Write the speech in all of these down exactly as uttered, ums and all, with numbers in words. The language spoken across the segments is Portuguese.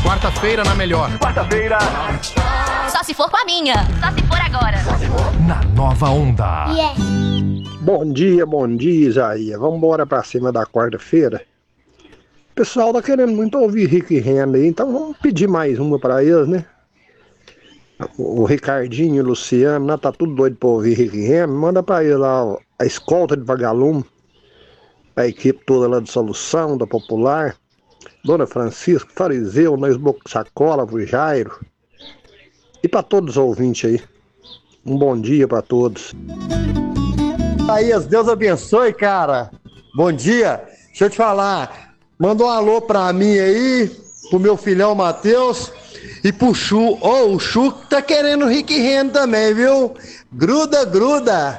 Quarta-feira na melhor. Quarta-feira. Só se for com a minha. Só se for agora. Na Nova Onda. Yeah. Bom dia, bom dia, Isaías. Vamos embora pra cima da quarta-feira. O pessoal tá querendo muito ouvir Rick e Renda aí, então vamos pedir mais uma pra eles, né? O Ricardinho e o Luciano, né, tá tudo doido pra ouvir Rick e Renda. Manda pra eles lá ó, a escolta de vagalume, a equipe toda lá de Solução, da Popular, Dona Francisca, Fariseu, Nós Boca Sacola, pro Jairo. E pra todos os ouvintes aí. Um bom dia pra todos. Isaías, Deus abençoe, cara. Bom dia. Deixa eu te falar. Manda um alô pra mim aí, pro meu filhão Matheus e pro Chu. Ô, oh, o Chu tá querendo Rick Rendo também, viu? Gruda, gruda.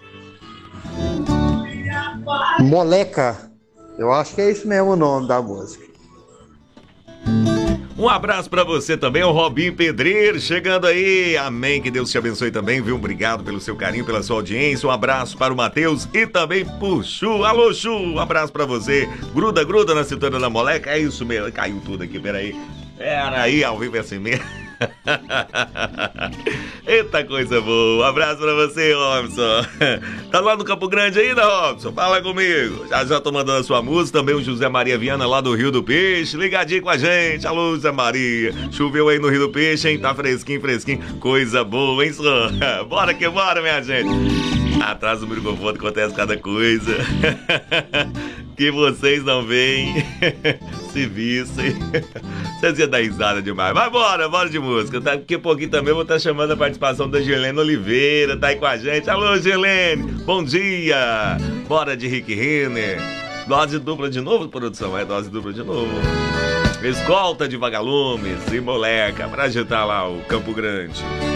Moleca. Eu acho que é isso mesmo o nome da música. Um abraço pra você também, o Robinho Pedreiro, chegando aí, amém, que Deus te abençoe também, viu? Obrigado pelo seu carinho, pela sua audiência, um abraço para o Matheus e também pro Chu, alô Chu, um abraço pra você, gruda, gruda na cintura da moleca, é isso mesmo, caiu tudo aqui, peraí, peraí, ao vivo é assim mesmo. Eita coisa boa, um abraço pra você, Robson. Tá lá no Campo Grande ainda, Robson? Fala comigo. Já já tô mandando a sua música, também o José Maria Viana lá do Rio do Peixe, ligadinho com a gente. Alô, José Maria. Choveu aí no Rio do Peixe, hein? Tá fresquinho, fresquinho. Coisa boa, hein, só? Bora que bora, minha gente. Atrás do microfone acontece cada coisa que vocês não veem. Se vissem, vocês iam dar risada demais. Mas bora, bora de música. Daqui a pouquinho também eu vou estar chamando a participação da Gelene Oliveira. Tá aí com a gente. Alô, Gelene, bom dia. Bora de Rick Renner. Dose dupla de novo, produção? É dose dupla de novo. Escolta de vagalumes e moleca pra agitar lá o Campo Grande.